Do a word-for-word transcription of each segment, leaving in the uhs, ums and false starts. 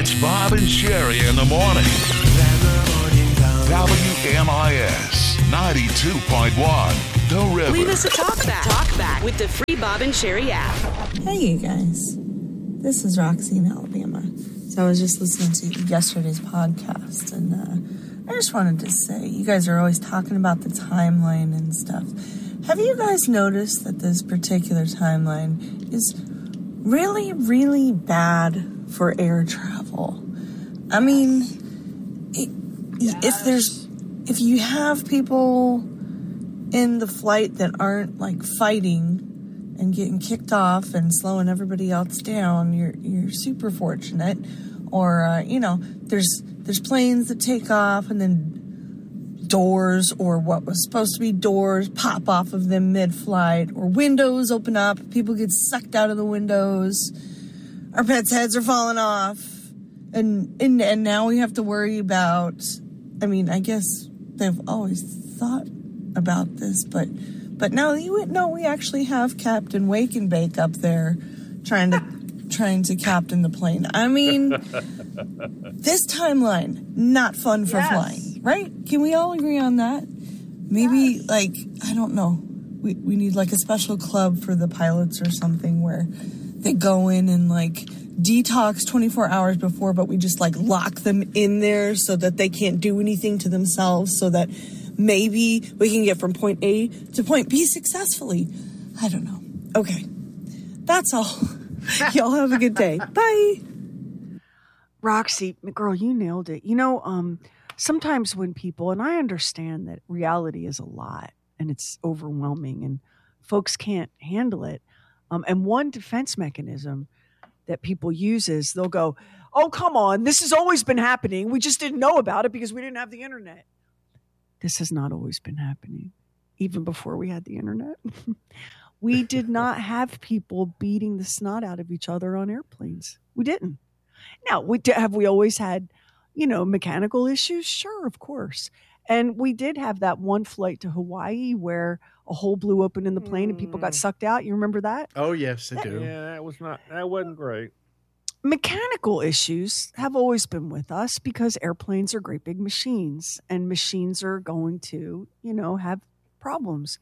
It's Bob and Sherry in the morning. W M I S ninety-two point one, The River. Leave us a talk back. Talk back with the free Bob and Sherry app. Hey, you guys. This is Roxy in Alabama. So I was just listening to yesterday's podcast, and uh, I just wanted to say, you guys are always talking about the timeline and stuff. Have you guys noticed that this particular timeline is really, really bad for air travel? I mean, it, yes. if there's, if you have people in the flight that aren't like fighting and getting kicked off and slowing everybody else down, you're you're super fortunate. Or uh, you know, there's there's planes that take off and then doors, or what was supposed to be doors, pop off of them mid-flight, or windows open up, people get sucked out of the windows, our pets' heads are falling off, and and, and now we have to worry about, I mean, I guess they've always thought about this, but but now you know we actually have Captain Wake and Bake up there trying to trying to captain the plane. I mean, this timeline, not fun for yes. flying, right? Can we all agree on that? Maybe, yes. like, I don't know, we, we need, like, a special club for the pilots or something where they go in and, like, detox twenty-four hours before, but we just, like, lock them in there so that they can't do anything to themselves, so that maybe we can get from point A to point B successfully. I don't know. Okay. That's all. Y'all have a good day. Bye. Roxy, girl, you nailed it. You know, um, sometimes when people, and I understand that reality is a lot and it's overwhelming and folks can't handle it. Um, and one defense mechanism that people use is they'll go, oh, come on, this has always been happening. We just didn't know about it because we didn't have the internet. This has not always been happening, even before we had the internet. We did not have people beating the snot out of each other on airplanes. We didn't. Now, we did, have we always had, you know, mechanical issues? Sure, of course. And we did have that one flight to Hawaii where a hole blew open in the plane and people got sucked out. You remember that? Oh, yes, I that, do. Yeah, that was not, that wasn't great. Mechanical issues have always been with us because airplanes are great big machines and machines are going to, you know, have problems.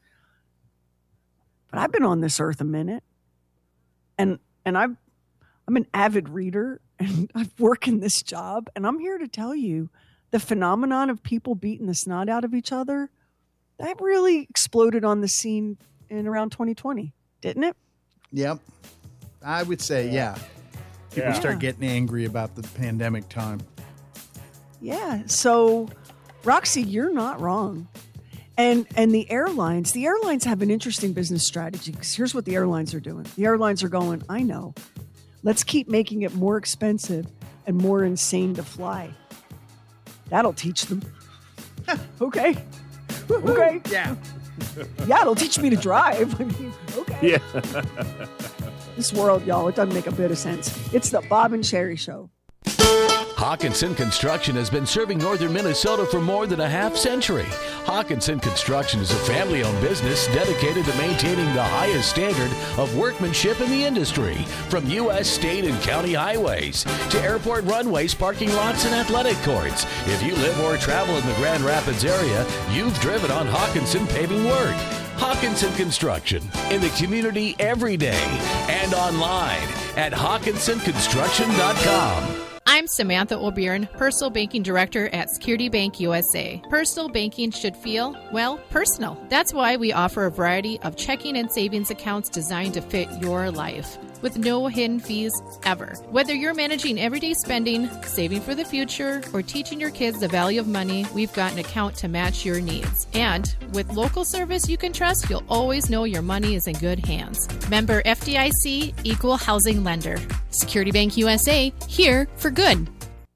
But I've been on this earth a minute, and and I've, I'm an avid reader, and I work in this job, and I'm here to tell you the phenomenon of people beating the snot out of each other, that really exploded on the scene in around twenty twenty, didn't it? Yep. I would say, yeah. People Yeah. start getting angry about the pandemic time. Yeah. So, Roxy, you're not wrong. And and the airlines, the airlines have an interesting business strategy because here's what the airlines are doing. The airlines are going, I know, let's keep making it more expensive and more insane to fly. That'll teach them. Okay. Okay. Yeah. Yeah, it'll teach me to drive. I mean, okay. Yeah. This world, y'all, it doesn't make a bit of sense. It's the Bob and Sherry Show. Hawkinson Construction has been serving northern Minnesota for more than a half century. Hawkinson Construction is a family-owned business dedicated to maintaining the highest standard of workmanship in the industry, from U S state and county highways to airport runways, parking lots, and athletic courts. If you live or travel in the Grand Rapids area, you've driven on Hawkinson paving work. Hawkinson Construction, in the community every day and online at hawkinson construction dot com. I'm Samantha O'Byrne, Personal Banking Director at Security Bank U S A. Personal banking should feel, well, personal. That's why we offer a variety of checking and savings accounts designed to fit your life, with no hidden fees ever. Whether you're managing everyday spending, saving for the future, or teaching your kids the value of money, we've got an account to match your needs. And with local service you can trust, you'll always know your money is in good hands. Member F D I C, Equal Housing Lender. Security Bank U S A, here for good.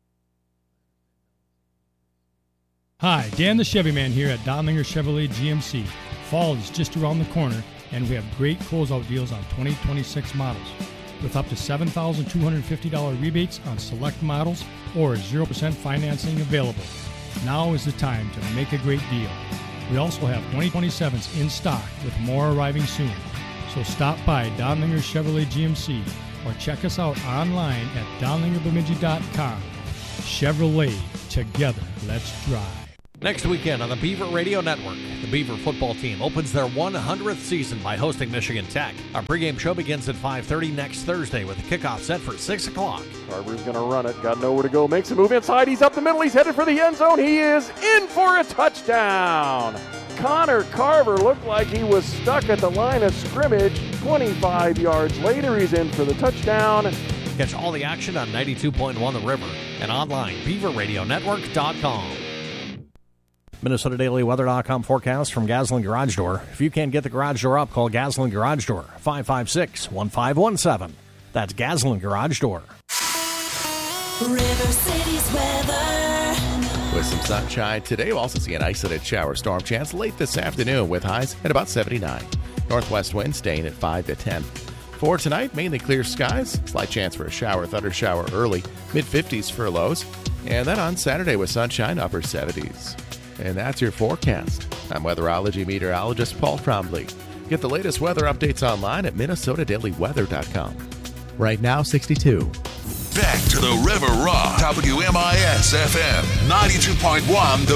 Hi, Dan the Chevy Man here at Donlinger Chevrolet G M C. Fall is just around the corner, and we have great closeout deals on twenty twenty-six models, with up to seven thousand two hundred fifty dollars rebates on select models or zero percent financing available. Now is the time to make a great deal. We also have twenty twenty-sevens in stock, with more arriving soon. So stop by Donlinger Chevrolet G M C or check us out online at dowlinger bemidji dot com. Chevrolet, together, let's drive. Next weekend on the Beaver Radio Network, the Beaver football team opens their one hundredth season by hosting Michigan Tech. Our pregame show begins at five thirty next Thursday with the kickoff set for six o'clock. Carver's going to run it. Got nowhere to go. Makes a move inside. He's up the middle. He's headed for the end zone. He is in for a touchdown. Connor Carver looked like he was stuck at the line of scrimmage. twenty-five yards later, he's in for the touchdown. Catch all the action on ninety-two point one The River and online, beaver radio network dot com. Minnesota Daily Weather dot com forecast from Gaslin Garage Door. If you can't get the garage door up, call Gaslin Garage Door, five five six, one five one seven. That's Gaslin Garage Door. River City's weather. With some sunshine today, we'll also see an isolated shower storm chance late this afternoon with highs at about seventy-nine. Northwest wind staying at five to ten. For tonight, mainly clear skies. Slight chance for a shower, thunder shower early. mid-fifties for lows. And then on Saturday with sunshine, upper seventies. And that's your forecast. I'm weatherology meteorologist Paul Trombley. Get the latest weather updates online at minnesota daily weather dot com. Right now, sixty-two. Back to the River Rock. W M I S F M ninety-two point one The